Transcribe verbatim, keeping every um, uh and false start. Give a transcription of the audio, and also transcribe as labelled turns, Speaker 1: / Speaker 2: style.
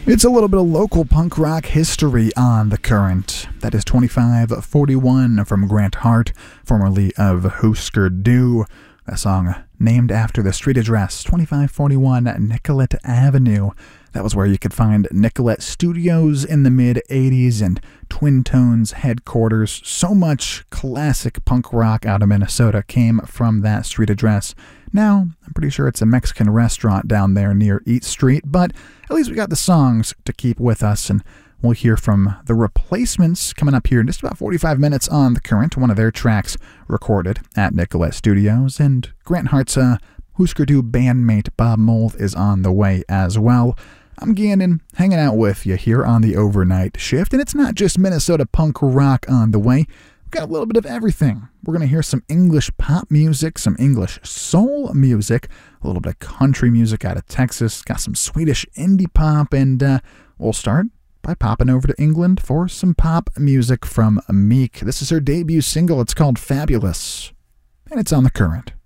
Speaker 1: It's a little bit of local punk rock history on The Current. That is twenty-five forty-one from Grant Hart, formerly of Husker Du. A song named after the street address, twenty-five forty-one Nicollet Avenue. That was where you could find Nicollet Studios in the mid-eighties and Twin Tones headquarters. So much classic punk rock out of Minnesota came from that street address. Now, I'm pretty sure it's a Mexican restaurant down there near Eat Street, but at least we got the songs to keep with us, and we'll hear from The Replacements coming up here in just about forty-five minutes on The Current, one of their tracks recorded at Nicollet Studios, and Grant Hart's uh, Husker Du bandmate Bob Mould is on the way as well. I'm Gannon, hanging out with you here on the overnight shift, and it's not just Minnesota punk rock on the way. We've got a little bit of everything. We're going to hear some English pop music, some English soul music, a little bit of country music out of Texas, got some Swedish indie pop, and uh, we'll start by popping over to England for some pop music from Meek. This is her debut single. It's called Fabulous, and it's on The Current.